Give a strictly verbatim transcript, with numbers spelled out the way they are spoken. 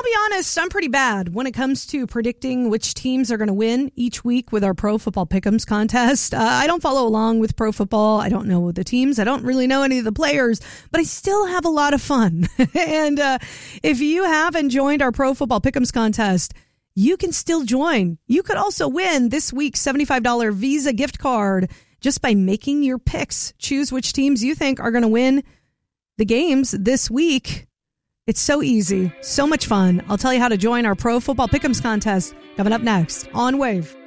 be honest, I'm pretty bad when it comes to predicting which teams are going to win each week with our Pro Football Pick'ems contest. Uh, I don't follow along with Pro Football. I don't know the teams. I don't really know any of the players, but I still have a lot of fun. and uh, if you haven't joined our Pro Football Pick'ems contest, you can still join. You could also win this week's seventy-five dollars Visa gift card just by making your picks. Choose which teams you think are going to win the games this week. It's so easy, so much fun. I'll tell you how to join our Pro Football Pick'ems contest coming up next on Wave.